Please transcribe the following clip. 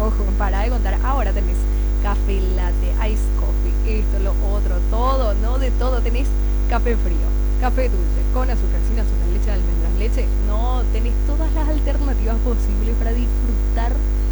Ojo, para de contar. Ahora tenés café latte, ice coffee, esto, lo otro, todo, ¿no? De todo. Tenés café frío, café dulce, con azúcar, sin azúcar, leche de almendras, leche. No, tenés todas las alternativas posibles para disfrutar